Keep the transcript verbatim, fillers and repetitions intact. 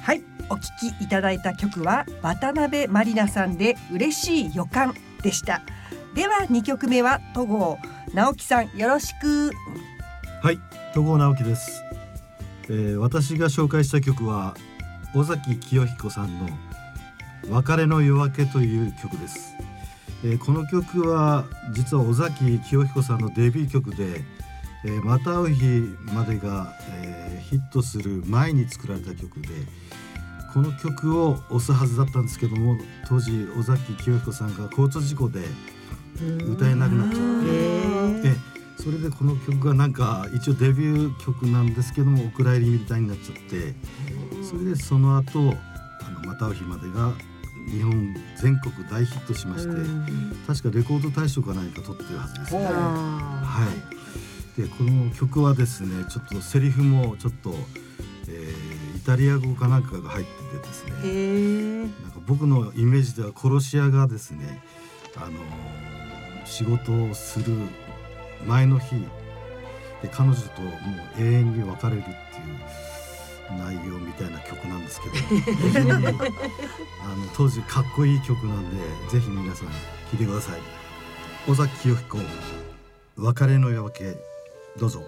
はい、お聴きいただいた曲は渡辺満里奈さんで嬉しい予感でした。ではにきょくめは戸郷直樹さん、よろしく。 はい、戸郷直樹です。えー、私が紹介した曲は尾崎清彦さんの別れの夜明けという曲です。えー、この曲は実は尾崎清彦さんのデビュー曲で、えー、また会う日までが、えー、ヒットする前に作られた曲で、この曲を推すはずだったんですけども、当時尾崎清彦さんが交通事故で歌えなくなっちゃって、えそれでこの曲がなんか一応デビュー曲なんですけどもお蔵入りみたいになっちゃって、それでその後あのまた会う日までが日本全国大ヒットしまして、確かレコード大賞か何か取ってるはずですね。はい。でこの曲はですね、ちょっとセリフもちょっと、えー、イタリア語かなんかが入っててですね、なんか僕のイメージでは殺し屋がですね、あのー、仕事をする前の日で彼女ともう永遠に別れるっていう内容みたいな曲なんですけどあの当時かっこいい曲なんで、ぜひ皆さん聴いてください。尾崎清彦、別れの夜明け、どうぞ。